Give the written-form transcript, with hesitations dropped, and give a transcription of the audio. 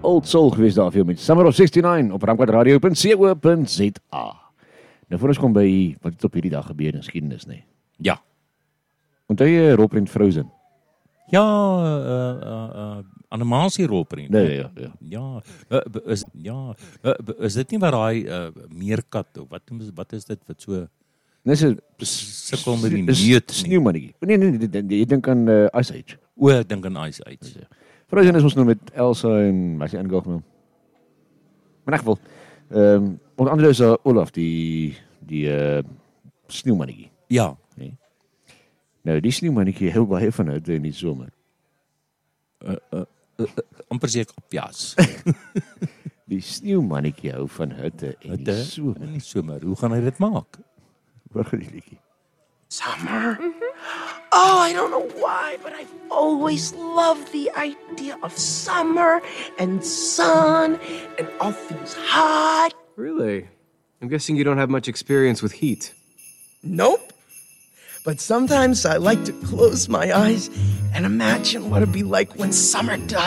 Old Soul gewees daar veel met Summer of 69 op ramkwadradio.co.za. Nou voor ons kom by wat het op hierdie dag gebeur in geskiedenis, nee. Ja. Onthou jy rolprent Frozen? Ja, animasierolprent. Nee, Ja, is dit nie waar daai meerkat of wat is dit wat so Dis 'n sukkel met die neut sneeumannetjie. Nee, jy dink aan Ice Age. O, ek dink aan Ice Age. Frozen is ons nou met Elsa en wat is die ander gou? Maar in geval, onder andere is Olaf die sneeumannetjie. Ja. Nee. Nou, die sneeumannetjie hou baie van hitte in die somer. Amper seker op jas. Die sneeumannetjie hou van hitte in die somer. In die somer. Hoe gaan hy dit maak? Waar gaan die liedjie? Summer? Oh, I don't know why, but I've always loved the idea of summer and sun and all things hot. Really? I'm guessing you don't have much experience with heat. Nope. But sometimes I like to close my eyes and imagine what it'd be like when summer does.